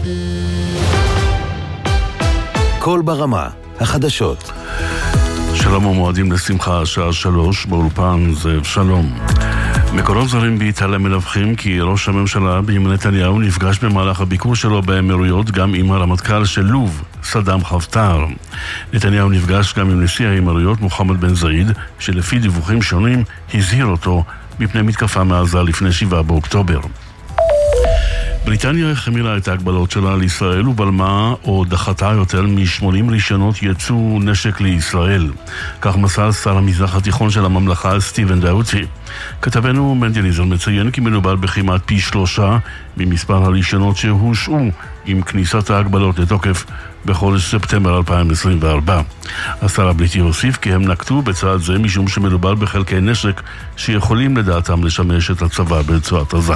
כל ברמה, החדשות. שלום ומועדים לשמחה, השעה 3, באולפן זאב שלום. מקורות זרים באיטליה מדווחים כי ראש הממשלה בנימין נתניהו נפגש במהלך הביקור שלו באמירויות גם עם הרמטכ"ל של לוב, סדאם חפטר. נתניהו נפגש גם עם נשיא האמירויות מוחמד בן זאיד, שלפי דיווחים שונים הזהיר אותו מפני מתקפה מעזה לפני 7 באוקטובר. בריטניה החמירה את ההגבלות שלה על ישראל ובלמה או דחתה יותר מ-80 רישיונות ייצוא נשק לישראל. כך מסר שר המזרח התיכון של הממלכה סטיבן דאוטי. כתבנו מנדליזר מציין כי מדובר בכמעט פי 3 ממספר הרישיונות שהושעו עם כניסת ההגבלות לתוקף בחודש ספטמבר 2024. השר הבריטי הוסיף כי הם נקטו בצעד זה משום שמדובר בחלקי נשק שיכולים לדעתם לשמש את הצבא ברצועת עזה.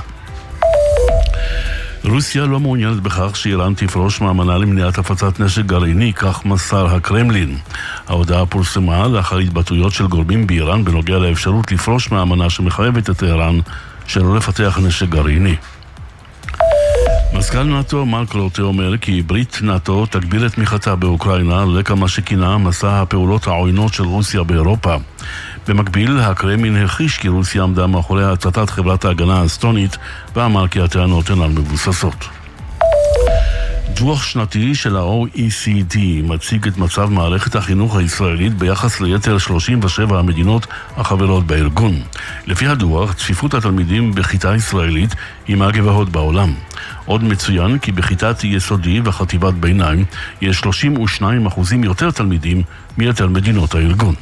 רוסיה לא מעוניינת בכך שאיראן תפרוש מהאמנה למניעת הפצת נשק גרעיני, כך מסר הקרמלין. ההודעה פורסמה לאחר התבטאויות של גורמים באיראן בנוגע לאפשרות לפרוש מהאמנה שמחייבת את איראן שלא לפתח נשק גרעיני. מזכ"ל נאטו מרק רוטה אומר כי ברית נאטו תגביל את תמיכתה באוקראינה רקע מה שכינה מסע הפעולות העוינות של רוסיה באירופה. במקביל, הקרמלין הכחיש כי רוסיה עמדה מאחורי הצתת חברת ההגנה האסטונית ואמר כי הטענות אינן מבוססות. דוח שנתי של ה-OECD מציג את מצב מערכת החינוך הישראלית ביחס ליתר 37 המדינות החברות בארגון. לפי הדוח, צפיפות התלמידים בכיתה ישראלית היא מהגבוהות בעולם. עוד מצוין כי בכיתת יסודי וחטיבת ביניים יש 32% יותר תלמידים מיתר מדינות הארגון.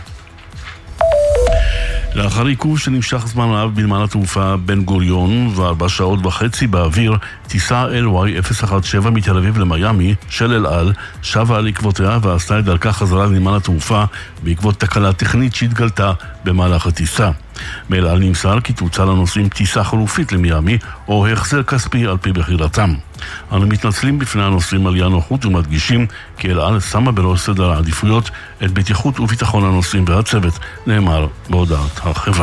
לאחר עיכוב שנמשך זמן רב בנמל התעופה בן גוריון ו4 שעות וחצי באוויר, טיסה LY017 מתל אביב למיימי של אל על שבה על עקבותיה ועשתה את דרכה חזרה לנמל התעופה בעקבות תקלה טכנית שהתגלתה במהלך הטיסה. מאל על נמסר כי תוצא לנוסעים טיסה חלופית למיימי או החזר כספי על פי בחירתם. אנו מתנצלים בפני הנוסעים על אי-נוחות ומדגישים כי אל על שמה בראש סדר העדיפויות את בטיחות וביטחון הנוסעים והצוות, נאמר בהודעת החברה.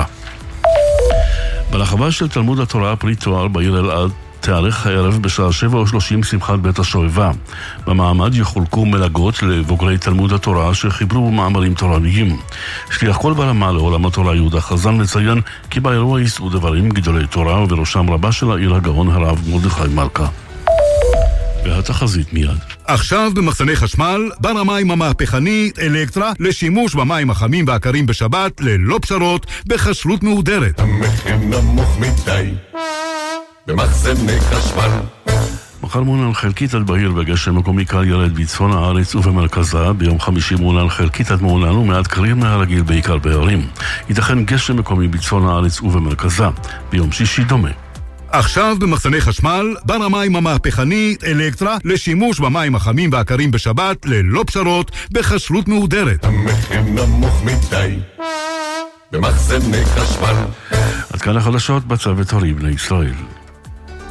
ברחבה של תלמוד התורה פרי תואר בעיר אלעד תארך הערב בשעה 7:30 שמחת בית השואבה. במעמד יחולקו מלגות לבוגרי תלמוד התורה שחיברו מאמרים תורניים. שליח כל ברמה לעולם התורה יהודה חזן מציין כי באירוע יישאו דברים גדולי תורה ובראשם רבה של העיר הגאון הרב מרדכי מלכה. והתחזית מיד. עכשיו במחסני חשמל, בר המים המהפכני אלקטרה לשימוש במים החמים והקרים בשבת ללא פשרות בכשרות מהודרת. המחיר נמוך מדי במחסני חשמל. מחר מעונן חלקית עד בהיר בגשם מקומי קל ירד בצפון הארץ ובמרכזה. ביום חמישי מעונן חלקית עד מעונן ומעט קריר מהרגיל בעיקר בערים. ייתכן גשם מקומי בצפון הארץ ובמרכזה. ביום שישי דומה. עכשיו במחסני חשמל, בר המים המהפכני אלקטרה לשימוש במים החמים והקרים בשבת ללא פשרות בכשרות מהודרת. המחיר נמוך מדי במחסני חשמל. עד כאן החדשות בצוות הורים לישראל.